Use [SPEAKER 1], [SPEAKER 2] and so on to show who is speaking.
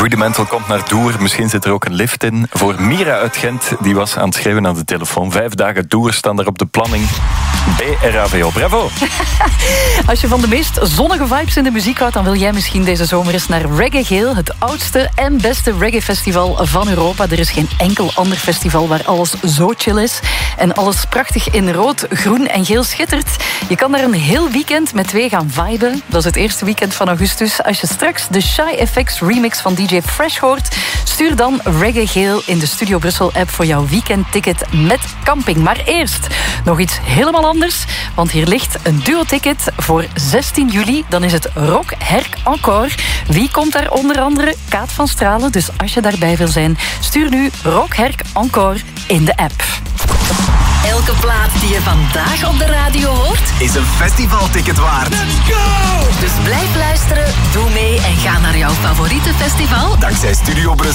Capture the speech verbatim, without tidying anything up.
[SPEAKER 1] Rudimental komt naar Doer. Misschien zit er ook een lift in. Voor Mira uit Gent, die was aan het schrijven aan de telefoon. Vijf dagen Doer staan er op de planning. B R A V O. Bravo!
[SPEAKER 2] Als je van de meest zonnige vibes in de muziek houdt, dan wil jij misschien deze zomer eens naar Reggae Geel, het oudste en beste reggae-festival van Europa. Er is geen enkel ander festival waar alles zo chill is en alles prachtig in rood, groen en geel schittert. Je kan daar een heel weekend met twee gaan viben. Dat is het eerste weekend van augustus. Als je straks de Shy F X remix van D J Fresh hoort, stuur dan Reggae Geel in de Studio Brussel-app voor jouw weekendticket met camping. Maar eerst nog iets helemaal anders, want hier ligt een duo-ticket voor zestien juli. Dan is het Rock Herk Encore. Wie komt daar onder andere? Kaat van Stralen. Dus als je daarbij wil zijn, stuur nu Rock Herk Encore in de app.
[SPEAKER 3] Elke plaat die je vandaag op de radio hoort,
[SPEAKER 4] is een festivalticket waard.
[SPEAKER 3] Let's go! Dus blijf luisteren, doe mee en ga naar jouw favoriete festival.
[SPEAKER 4] Dankzij Studio Brussel.